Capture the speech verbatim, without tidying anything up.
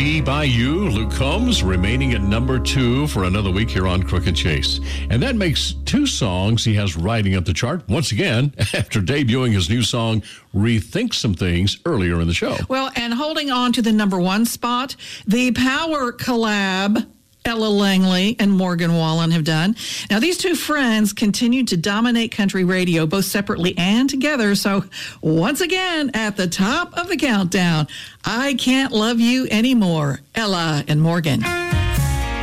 Me by You, Luke Combs, remaining at number two for another week here on Crooked Chase. And that makes two songs he has riding up the chart, once again, after debuting his new song, Rethink Some Things, earlier in the show. Well, and holding on to the number one spot, the Power collab Ella Langley and Morgan Wallen have done. Now, these two friends continue to dominate country radio, both separately and together. So, once again, at the top of the countdown, I Can't Love You Anymore, Ella and Morgan.